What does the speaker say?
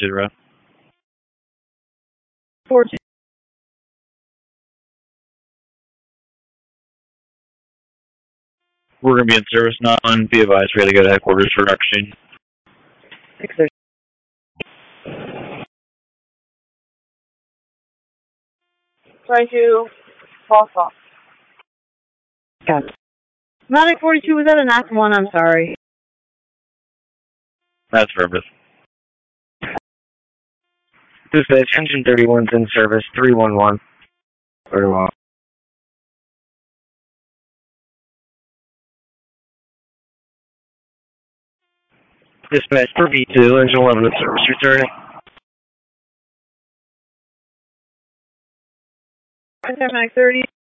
40. 42. We're going to be in service now and be advised we had to go to headquarters for exchange. 630. 22. False off. Got it. Medic 42, was that a knock one? I'm sorry. That's verbose. Dispatch, engine 31's in service, 311. Very well. Dispatch for V2, engine 11 in service, returning. Medic 30.